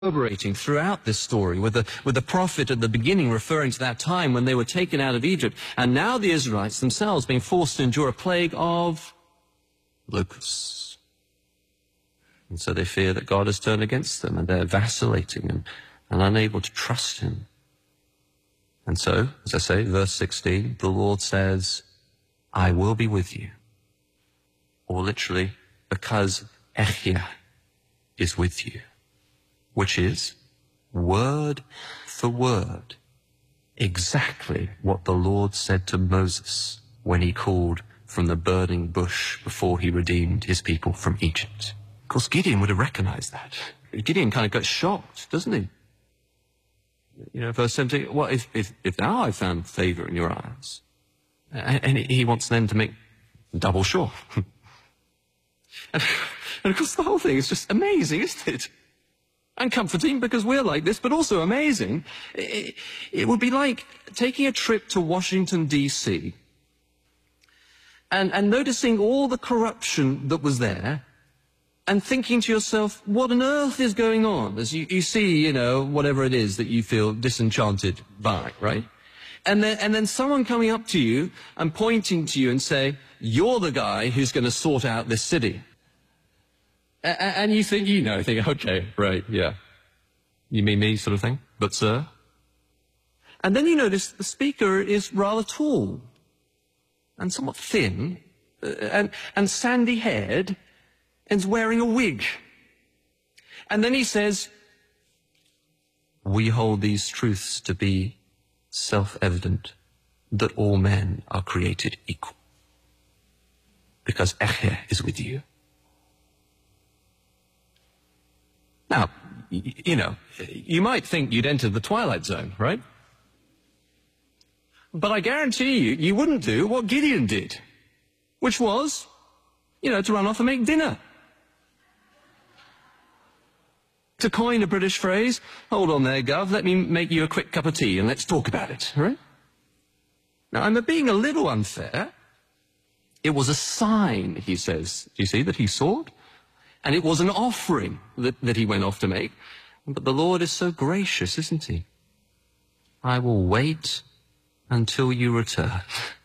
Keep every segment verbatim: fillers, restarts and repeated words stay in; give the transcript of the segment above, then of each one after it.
reverberating throughout this story, with the, with the prophet at the beginning referring to that time when they were taken out of Egypt, and now the Israelites themselves being forced to endure a plague of locusts. And so they fear that God has turned against them, and they're vacillating and, and unable to trust him. And so, as I say, verse sixteen, the Lord says, I will be with you. Or literally, because Ehyeh is with you. Which is, word for word, exactly what the Lord said to Moses when he called from the burning bush before he redeemed his people from Egypt. Of course, Gideon would have recognized that. Gideon kind of got shocked, doesn't he? You know, verse seventeen, well, if, if, if now I've found favor in your eyes, and, and he wants them to make double sure. and, and of course, the whole thing is just amazing, isn't it? And comforting because we're like this, but also amazing. It, it would be like taking a trip to Washington, D C and, and noticing all the corruption that was there and thinking to yourself, what on earth is going on? As you, you see, you know, whatever it is that you feel disenchanted by, right? And then, and then someone coming up to you and pointing to you and say, you're the guy who's going to sort out this city. And you think, you know, think, okay, right, yeah. You mean me sort of thing? But sir? And then you notice the speaker is rather tall and somewhat thin uh, and, and sandy-haired and is wearing a wig. And then he says, we hold these truths to be self-evident, that all men are created equal. Because Ehyeh is with you. Now, you know, you might think you'd entered the twilight zone, right? But I guarantee you, you wouldn't do what Gideon did, which was, you know, to run off and make dinner. To coin a British phrase, hold on there, Gov, let me make you a quick cup of tea and let's talk about it, right? Now, I'm being a little unfair. It was a sign, he says, do you see, that he saw it? And it was an offering that, that he went off to make. But the Lord is so gracious, isn't he? I will wait until you return.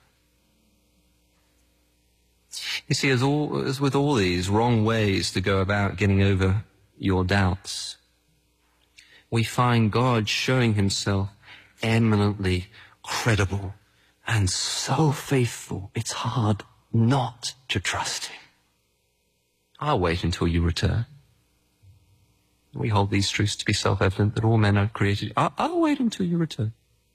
You see, as, all, as with all these wrong ways to go about getting over your doubts, we find God showing himself eminently credible and so faithful, it's hard not to trust him. I'll wait until you return. We hold these truths to be self-evident, that all men are created. I'll, I'll wait until you return.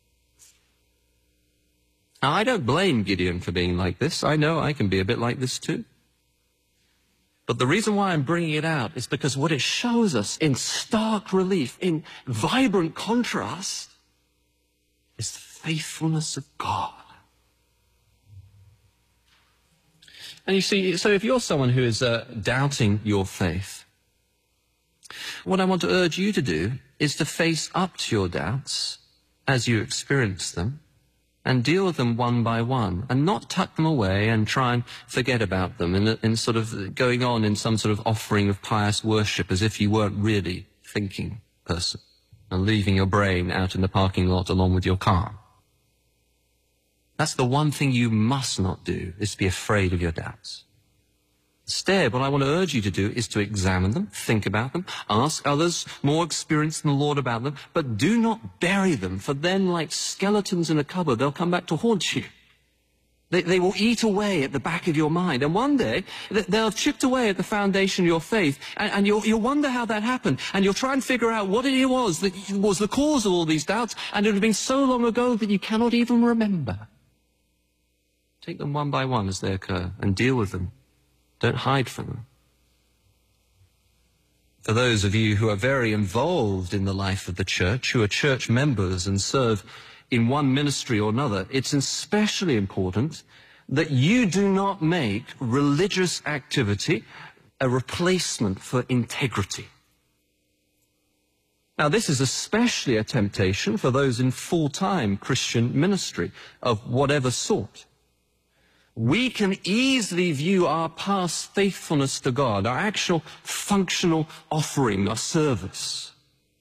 Now, I don't blame Gideon for being like this. I know I can be a bit like this too. But the reason why I'm bringing it out is because what it shows us in stark relief, in vibrant contrast, is the faithfulness of God. And you see, so if you're someone who is uh, doubting your faith, what I want to urge you to do is to face up to your doubts as you experience them and deal with them one by one and not tuck them away and try and forget about them in, in sort of going on in some sort of offering of pious worship as if you weren't really thinking person and leaving your brain out in the parking lot along with your car. That's the one thing you must not do, is to be afraid of your doubts. Instead, what I want to urge you to do is to examine them, think about them, ask others more experienced than the Lord about them, but do not bury them, for then, like skeletons in a cupboard, they'll come back to haunt you. They, they will eat away at the back of your mind, and one day, they'll have chipped away at the foundation of your faith, and, and you'll, you'll wonder how that happened, and you'll try and figure out what it was that was the cause of all these doubts, and it'll have been so long ago that you cannot even remember. Take them one by one as they occur and deal with them. Don't hide from them. For those of you who are very involved in the life of the church, who are church members and serve in one ministry or another, it's especially important that you do not make religious activity a replacement for integrity. Now, this is especially a temptation for those in full-time Christian ministry of whatever sort. We can easily view our past faithfulness to God, our actual functional offering, our service,